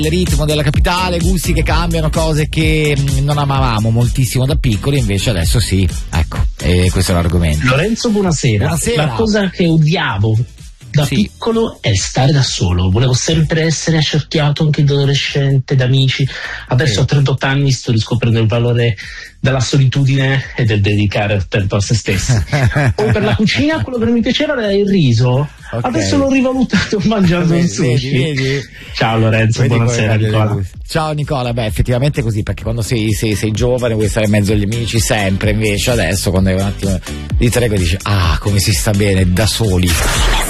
il ritmo della capitale, gusti che cambiano, cose che non amavamo moltissimo da piccoli, invece adesso sì, ecco, questo è l'argomento. Lorenzo, buonasera. Buonasera. La cosa che odiavo da piccolo è stare da solo, volevo sempre essere accerchiato anche da adolescente, da amici. Adesso a 38 anni sto riscoprendo il valore della solitudine e del dedicare tempo a se stessi. Poi per la cucina quello che non mi piaceva era il riso. Adesso l'ho rivalutato mangiando un sushi. Vedi? Ciao Lorenzo, buonasera Nicola. Ciao Nicola, effettivamente è così, perché quando sei giovane vuoi stare in mezzo agli amici sempre, invece adesso quando hai un attimo di tregua dici come si sta bene da soli.